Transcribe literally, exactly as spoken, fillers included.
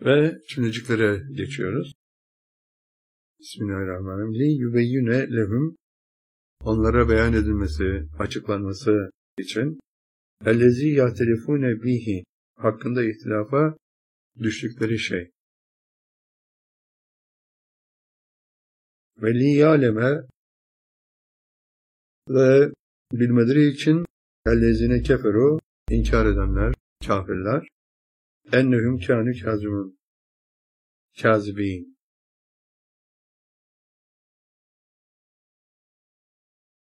Ve şimdiciklere geçiyoruz. Bismillahirrahmanirrahim. Li yübeyyüne lehum, onlara beyan edilmesi, açıklanması için ellezî yahtelifûne bihi, hakkında ihtilafa düştükleri şey. Ve li yâleme, ve bilmeleri için ellezîne keferu, inkar edenler, kafirler, ennehum kânü kâzibûn, kâzibîn,